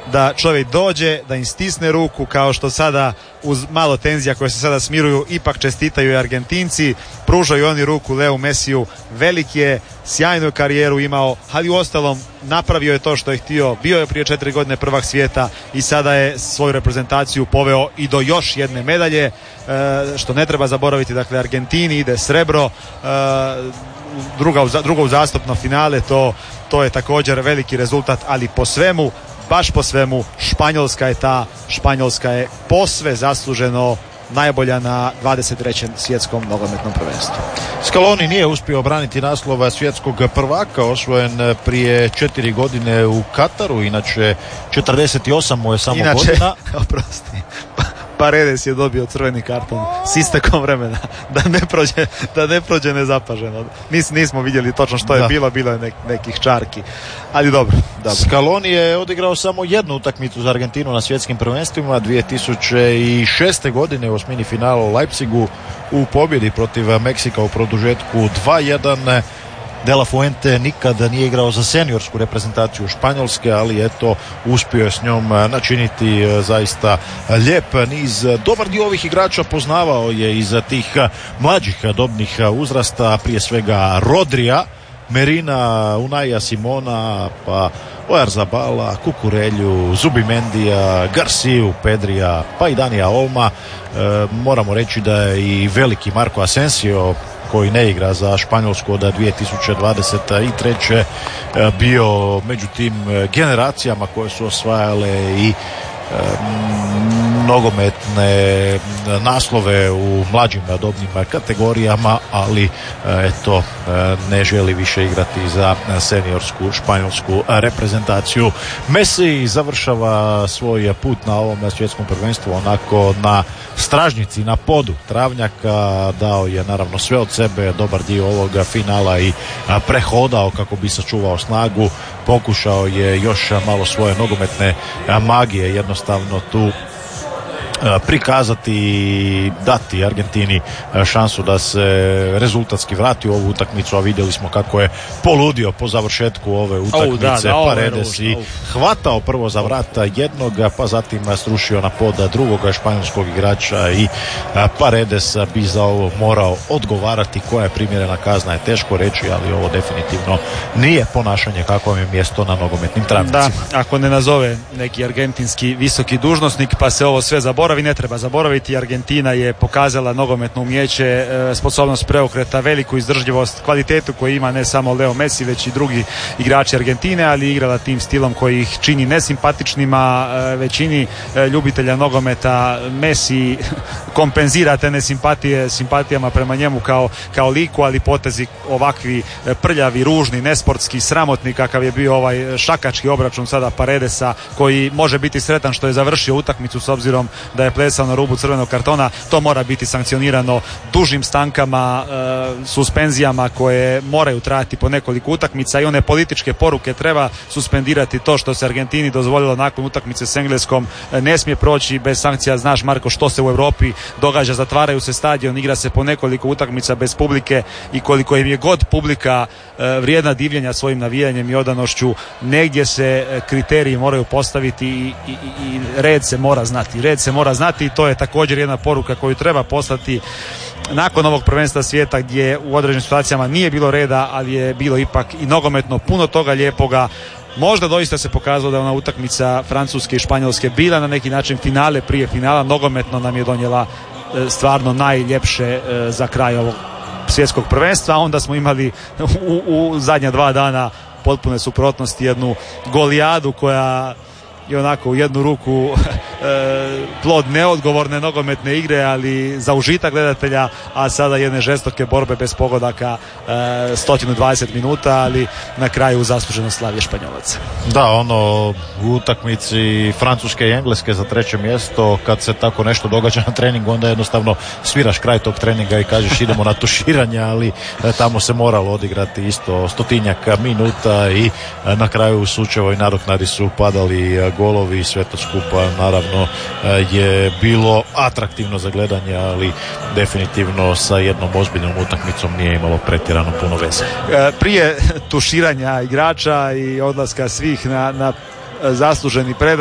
da čovjek dođe, da im stisne ruku, kao što sada uz malo tenzija koje se sada smiruju ipak čestitaju i Argentinci, pružaju oni ruku Leu Mesiju. Velik je, sjajnu karijeru imao, ali u ostalom napravio je to što je htio, bio je prije 4 godine prvak svijeta i sada je svoju reprezentaciju poveo i do još jedne medalje, što ne treba zaboraviti. Dakle, Argentini ide srebro, drugo uzastopno finale, to je također veliki rezultat, ali po svemu, baš po svemu, Španjolska je posve zasluženo najbolja na 23. svjetskom nogometnom prvenstvu. Scaloni nije uspio obraniti naslova svjetskog prvaka, osvojen prije 4 godine u Kataru, inače 48 mu je samo godina. Oprosti, Paredes je dobio crveni karton s istekom vremena, da ne prođe nezapaženo. Nismo vidjeli točno što je bilo je nekih čarki, ali dobro. Scaloni je odigrao samo jednu utakmicu za Argentinu na svjetskim prvenstvima 2006. godine u osmini finala u Leipzigu u pobjedi protiv Meksika u produžetku 2-1. De La Fuente nikada nije igrao za seniorsku reprezentaciju Španjolske, ali eto, uspio je s njom načiniti zaista lijep niz. Dobar dio ovih igrača poznavao je iz tih mlađih dobnih uzrasta, prije svega Rodrija, Merina, Unaija Simona, pa Oyarzabala, Kukurelju, Zubimendija, Garciju, Pedrija, pa i Danija Olma. Moramo reći da je i veliki Marko Asensio, koji ne igra za Španjolsku od 2023. bio među tim generacijama koje su osvajale i nogometne naslove u mlađim dobnim kategorijama, ali eto, ne želi više igrati za seniorsku španjolsku reprezentaciju. Messi završava svoj put na ovom svjetskom prvenstvu onako na stražnjici, na podu travnjaka. Dao je naravno sve od sebe, dobar dio ovog finala i prehodao kako bi sačuvao snagu. Pokušao je još malo svoje nogometne magije jednostavno tu prikazati i dati Argentini šansu da se rezultatski vrati u ovu utakmicu, a vidjeli smo kako je poludio po završetku ove utakmice. Paredes i hvatao prvo za vrata jednog, pa zatim srušio na pod drugog španjolskog igrača i Paredes bi za ovo morao odgovarati. Koja je primjerena kazna je teško reći, ali ovo definitivno nije ponašanje kako je mjesto na nogometnim travnicima. Da, ako ne nazove neki argentinski visoki dužnosnik pa se ovo sve zaboravi. Ne treba zaboraviti, Argentina je pokazala nogometno umijeće, sposobnost preokreta, veliku izdržljivost, kvalitetu koju ima ne samo Leo Messi već i drugi igrači Argentine, ali igrala tim stilom koji ih čini nesimpatičnima većini ljubitelja nogometa. Messi kompenzira te nesimpatije simpatijama prema njemu kao liku, ali potezi ovakvi prljavi, ružni, nesportski, sramotni kakav je bio ovaj šakački obračun sada Paredesa, koji može biti sretan što je završio utakmicu s obzirom da je plesao na rubu crvenog kartona. To mora biti sankcionirano dužim stankama, suspenzijama koje moraju trajati po nekoliko utakmica, i one političke poruke treba suspendirati. To što se Argentini dozvolilo nakon utakmice s Engleskom ne smije proći bez sankcija. Znaš, Marko, što se u Europi događa, zatvaraju se stadion, igra se po nekoliko utakmica bez publike, i koliko im je god publika vrijedna divljenja svojim navijanjem i odanošću, negdje se kriteriji moraju postaviti i red se mora znati i to je također jedna poruka koju treba poslati nakon ovog prvenstva svijeta, gdje u određenim situacijama nije bilo reda, ali je bilo ipak i nogometno puno toga lijepoga. Možda doista se pokazalo da je ona utakmica Francuske i Španjolske bila na neki način finale prije finala, nogometno nam je donijela stvarno najljepše za kraj ovog svjetskog prvenstva. Onda smo imali u zadnja 2 dana potpune suprotnosti, jednu golijadu koja je onako u jednu ruku plod neodgovorne nogometne igre, ali za užitak gledatelja, a sada jedne žestoke borbe bez pogodaka, 120 minuta, ali na kraju zasluženo slavlje Španjolaca. Da, u utakmici Francuske i Engleske za 3. mjesto, kad se tako nešto događa na treningu, onda jednostavno sviraš kraj tog treninga i kažeš idemo na tuširanje, ali tamo se moralo odigrati isto 100-tinjak minuta i na kraju u sučevoj nadoknadi su padali golovi i sve to skupa naravno je bilo atraktivno za gledanje, ali definitivno sa jednom ozbiljnom utakmicom nije imalo pretjerano puno veze. Prije tuširanja igrača i odlaska svih na zasluženi predaje,